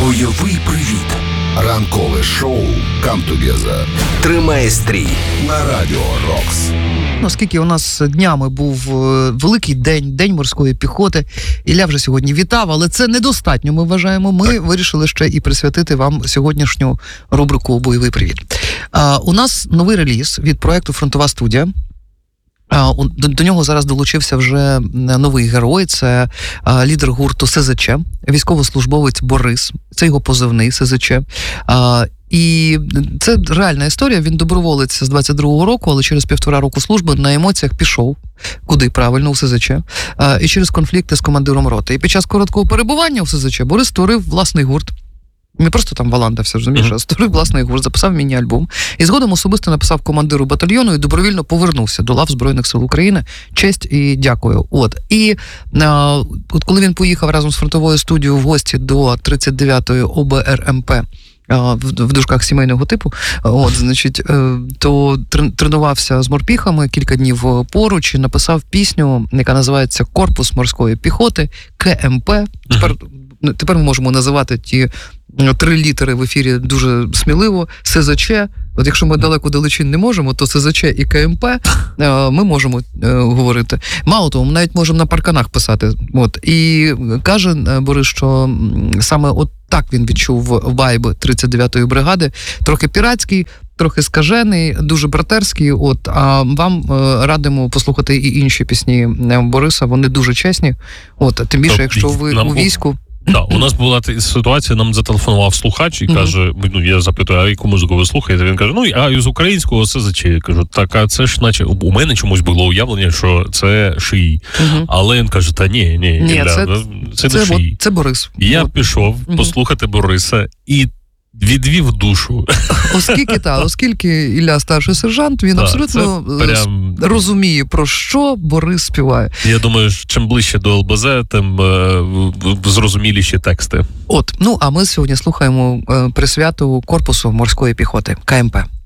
Бойовий привіт. Ранкове шоу «Come Together» тримає стрій на Радіо Рокс. Оскільки у нас днями був великий день, День морської піхоти, Ілля вже сьогодні вітав, але це недостатньо, ми вважаємо. Ми вирішили ще і присвятити вам сьогоднішню рубрику «Бойовий привіт». У нас новий реліз від проєкту «Фронтова студія». До нього зараз долучився вже новий герой, це лідер гурту СЗЧ, військовослужбовець Борис, це його позивний СЗЧ. І це реальна історія, він доброволець з 22-го року, але через 1,5 року служби на емоціях пішов, куди правильно, у СЗЧ, і через конфлікти з командиром роти. І під час короткого перебування у СЗЧ Борис створив власний гурт. Не просто там валандався, розумієш, а створив власний гурт, записав міні-альбом. І згодом особисто написав командиру батальйону і добровільно повернувся до лав Збройних сил України. Честь і дякую. І коли він поїхав разом з фронтовою студією в гості до 39-ї ОБРМП, в дужках сімейного типу, то тренувався з морпіхами кілька днів поруч і написав пісню, яка називається «Корпус морської піхоти», КМП. Тепер ми можемо називати ті 3 літери в ефірі дуже сміливо. СЗЧ. От якщо ми далеко-далечин не можемо, то СЗЧ і КМП ми можемо говорити. Мало того, ми навіть можемо на парканах писати. І каже Борис, що саме от так він відчув вайб 39-ї бригади. Трохи піратський, трохи скажений, дуже братерський. А вам радимо послухати і інші пісні Бориса, вони дуже чесні. Тим більше, якщо ви у війську. Так, у нас була ситуація, нам зателефонував слухач і каже, я запитую, а яку музику ви слухаєте? Він каже, з українського СЗЧ. Я кажу, так, а це ж наче, у мене чомусь було уявлення, що це шиї. Але він каже, та ні, це не шиї. Це Борис. Я пішов послухати Бориса і відвів душу. Оскільки Ілля старший сержант, він абсолютно розуміє, про що Борис співає. Я думаю, чим ближче до ЛБЗ, тим зрозуміліші тексти. А ми сьогодні слухаємо присвяту корпусу морської піхоти, КМП.